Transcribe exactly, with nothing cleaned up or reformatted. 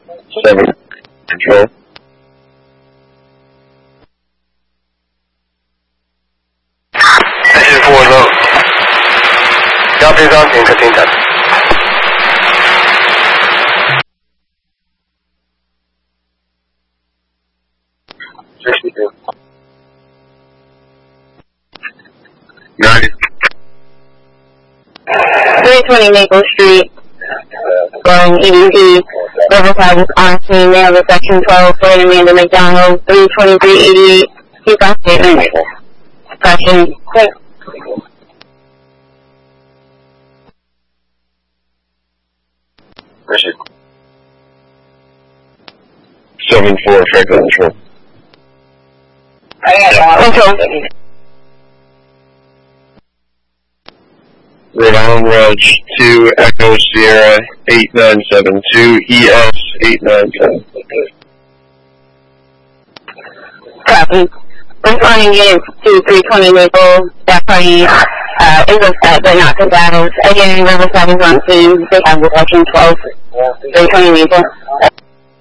seven, control. This is four low. Copy down, cutting that. sixty-two. ninety. three twenty Maple Street, going E D P, level five on scene, mail to section twelve, Fred Amanda McDonald, three twenty-three eighty-eight, keep on statement. Question, quick. Richard. seven four, Franklin control. Control. Rhode Island Ridge two Echo Sierra eight nine seven two E S eight nine seven. Copy. Responding unit to three twenty Maple, that party uh, is upset but not combative. Again, level five is on scene, they have the section twelve, three twenty Maple.